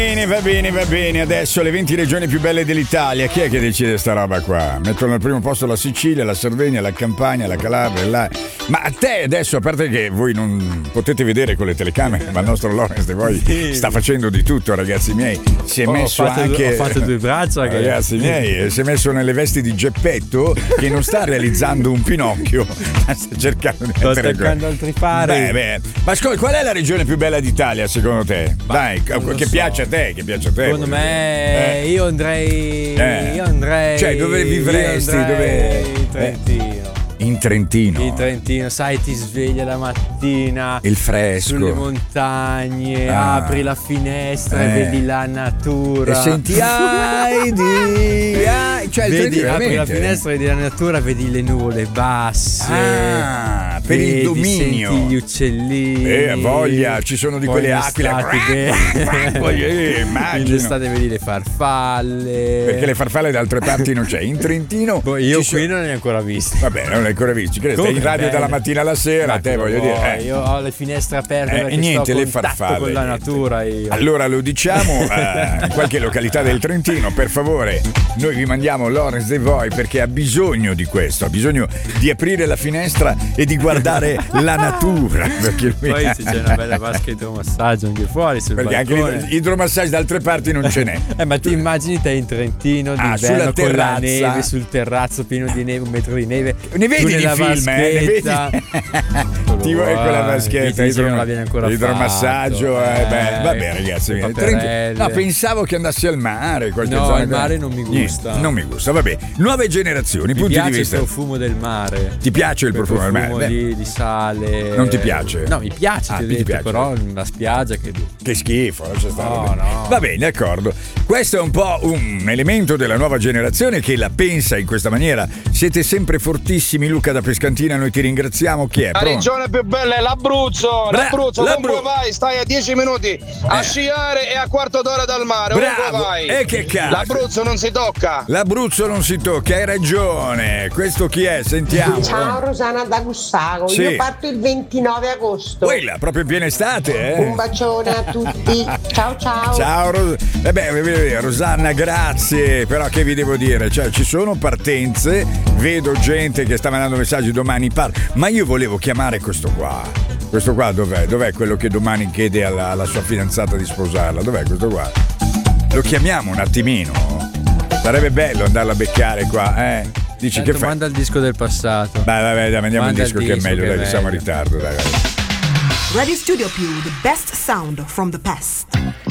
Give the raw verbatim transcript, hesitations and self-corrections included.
Bene, va bene, va bene. Adesso le venti regioni più belle dell'Italia. Chi è che decide sta roba qua? Mettono al primo posto la Sicilia, la Sardegna, la Campania, la Calabria, la... Ma a te adesso, a parte che voi non potete vedere con le telecamere, ma il nostro Lorenz De Voi sì. sta facendo di tutto, ragazzi miei. Si è oh, messo ho fatto, anche... Ho fatto due braccia. Che... Ragazzi miei, si è messo nelle vesti di Geppetto che non sta realizzando un Pinocchio, ma sta cercando di sto mettere... cercando altri fari. Beh, beh. Ma ascolta, qual è la regione più bella d'Italia secondo te? Bah, Dai, che so. piace a te, che piace a te. Secondo me eh. io andrei eh. io andrei cioè dove vivresti? Io dove in Trentino. In Trentino. In Trentino, sai, ti sveglia la mattina. Il fresco. Sulle montagne, ah. apri la finestra eh. e vedi la natura. E senti ai di ai, cioè vedi, il apri la finestra, vedi la natura, vedi le nuvole basse. Ah, per vedi, il dominio. Senti gli uccellini. Eh, voglia, ci sono di Poi quelle aquile. eh, immagino. In estate vedi le farfalle. Perché le farfalle da altre parti non c'è. In Trentino. Poi io qui sono... non ne ho ancora viste. Vabbè, non le hai ancora visto. Stai in radio dalla mattina alla sera, ma te voglio vuoi, dire. Eh. Io ho le finestre aperte eh, perché e niente, sto le contatto farfalle con la niente. natura io. Allora lo diciamo eh, in qualche località del Trentino, per favore, noi vi mandiamo Lorenz De Voi perché ha bisogno di questo, ha bisogno di aprire la finestra e di guardare la natura. Perché lui... Poi se c'è una bella vasca idromassaggio anche fuori sul perché balcone. anche idromassaggio da altre parti non ce n'è. eh, ma ti immagini te in Trentino ah, d'inverno con la terrazza. neve sul terrazzo pieno di neve, un metro di neve. Ne vedi di film, eh? Ne vedi? Ti vuoi con la vaschetta idro... non la viene ancora idromassaggio fatto, eh, beh, vabbè ragazzi, no, pensavo che andassi al mare, qualche no, zona il mare non mi gusta. Niente, non mi gusta, vabbè. Nuove generazioni, mi punti piace di vista. il profumo del mare. Ti piace il Quel profumo del mare? profumo di, di sale. Non ti piace? No, mi piace, ah, ti ho ti detto, piace. però la spiaggia che che schifo, lascia stare. No, no. Va bene, d'accordo. Questo è un po' un elemento della nuova generazione che la pensa in questa maniera. Siete sempre fortissimi, Luca da Pescantina, noi ti ringraziamo. Chi è? La Pronto? regione più bella è l'Abruzzo. Bra- L'Abruzzo, l'Abruzzo. ovunque vai, stai a dieci minuti a Eh. sciare e a quarto d'ora dal mare. Ovunque Bravo. vai. E che cazzo? L'Abruzzo non si tocca. L'Abruzzo non si tocca, hai ragione. Questo chi è? Sentiamo. Ciao Rosanna da Gussago, Sì. io parto il ventinove agosto. Quella, proprio in piena estate, eh? Un bacione a tutti. Ciao ciao. Ciao Ros- eh beh, Rosanna, grazie. Però che vi devo dire? Cioè, ci sono partenze, vedo gente che sta mandando messaggi domani par- ma io volevo chiamare questo qua. Questo qua dov'è? Dov'è quello che domani chiede alla, alla sua fidanzata di sposarla? Dov'è questo qua? Lo chiamiamo un attimino? Sarebbe bello andarla a beccare qua, eh? Dici Sento, che fai? manda il disco del passato. Vai, vai, vai, mandiamo Manda il disco il che è disco meglio, che dai, è che siamo in meglio. ritardo, dai, dai. Radio Studio Più, the best sound from the past.